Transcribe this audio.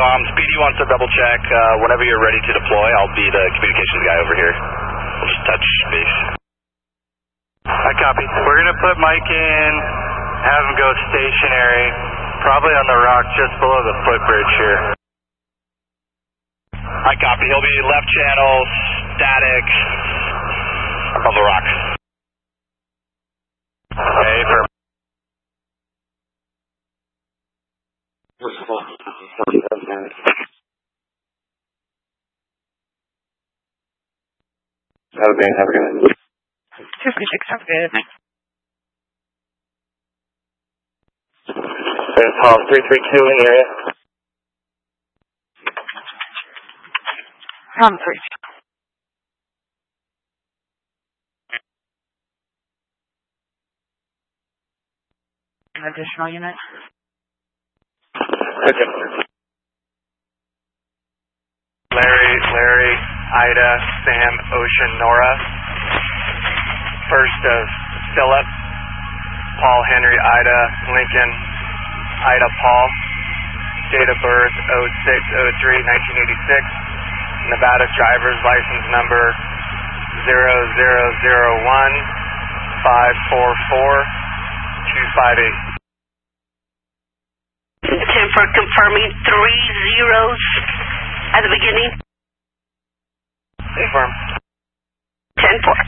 com. Speedy wants to double check. Whenever you're ready to deploy, I'll be the communications guy over here. We'll just touch base. I copy. We're going to put Mike in, have him go stationary, probably on the rock just below the footbridge here. I copy. He'll be left channel, static, above the rock. Okay, for Have a good night. 246, have a good night. There's Tom 332 in the area. Tom 3. An additional unit? Okay. Larry, Ida, Sam, Ocean, Nora. First of Philip, Paul, Henry, Ida, Lincoln, Ida, Paul. Date of birth 06/03/1986. Nevada driver's license number 0001544258. Tim for confirming 3 zeros at the beginning. Confirm. 10-4.